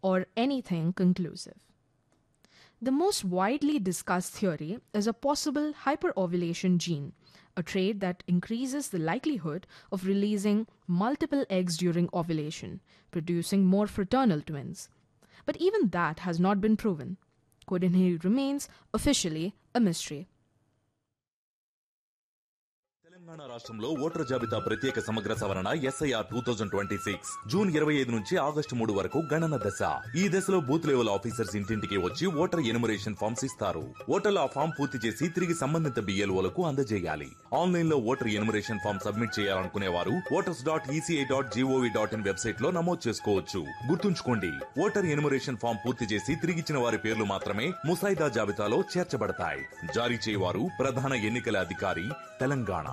or anything conclusive. The most widely discussed theory is a possible hyperovulation gene, a trait that increases the likelihood of releasing multiple eggs during ovulation, producing more fraternal twins. But even that has not been proven. Codename remains officially a mystery. Telangana రాష్ట్రంలో voter జాబితా ప్రత్యేక సమగ్ర సవరణ SIR 2026 June 25 నుంచి August 3 వరకు గణన దశ. ఈ దశలో బూత్ లెవెల్ ఆఫీసర్స్ ఇంటింటికి వచ్చి ఓటర్ ఎన్యుమరేషన్ ఫామ్స్ ఇస్తారు. ఓటర్లు ఆ ఫామ్ పూర్తి చేసి తిరిగి సంబంధిత BLOలకు అందజేయాలి. ఆన్లైన్ లో ఓటర్ ఎన్యుమరేషన్ ఫామ్ సబ్మిట్ చేయాలనుకునే వారు voters.eci.gov.in వెబ్సైట్ లో నమోదు చేసుకోవచ్చు. గుర్తుంచుకోండి, ఓటర్ ఎన్యుమరేషన్ ఫామ్ పూర్తి చేసి తిరిగిచ్చిన వారి పేర్లు మాత్రమే ముసాయిదా జాబితాలో చేర్చబడతాయి. జారీ చేయవారు ప్రధాన ఎన్నికల అధికారి, Telangana.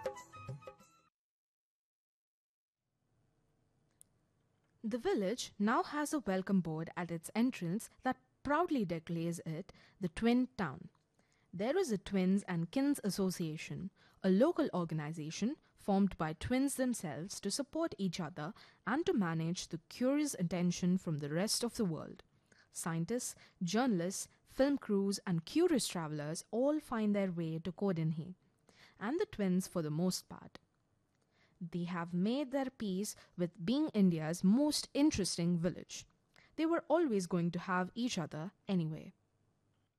The village now has a welcome board at its entrance that proudly declares it the Twin Town. There is a Twins and Kins Association, a local organization formed by twins themselves to support each other and to manage the curious attention from the rest of the world. Scientists, journalists, film crews, and curious travelers all find their way to Kodenhe, and the twins for the most part. They have made their peace with being India's most interesting village. They were always going to have each other anyway.